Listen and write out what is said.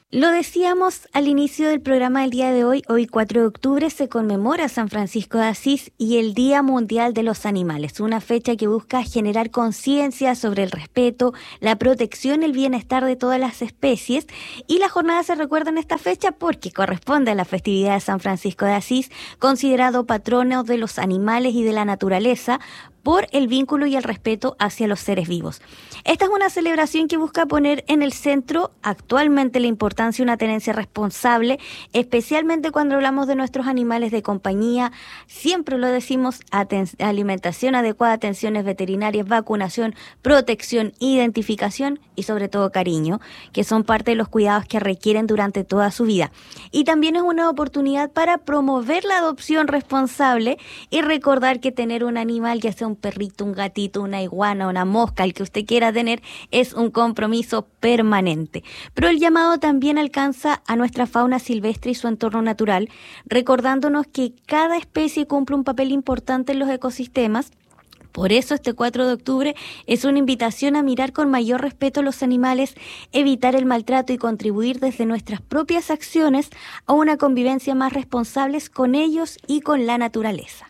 Lo decíamos al inicio del programa del día de hoy 4 de octubre se conmemora San Francisco de Asís y el Día Mundial de los Animales, una fecha que busca generar conciencia sobre el respeto, la protección y el bienestar de todas las especies. Y la jornada se recuerda en esta fecha porque corresponde a la festividad de San Francisco de Asís, considerado patrono de los animales y de la naturaleza, por el vínculo y el respeto hacia los seres vivos. Esta es una celebración que busca poner en el centro actualmente la importancia de una tenencia responsable, especialmente cuando hablamos de nuestros animales de compañía. Siempre lo decimos: alimentación adecuada, atenciones veterinarias, vacunación, protección, identificación y sobre todo cariño, que son parte de los cuidados que requieren durante toda su vida. Y también es una oportunidad para promover la adopción responsable y recordar que tener un animal, ya sea un perrito, un gatito, una iguana, una mosca, el que usted quiera tener, es un compromiso permanente. Pero el llamado también alcanza a nuestra fauna silvestre y su entorno natural, recordándonos que cada especie cumple un papel importante en los ecosistemas. Por eso este 4 de octubre es una invitación a mirar con mayor respeto a los animales, evitar el maltrato y contribuir desde nuestras propias acciones a una convivencia más responsable con ellos y con la naturaleza.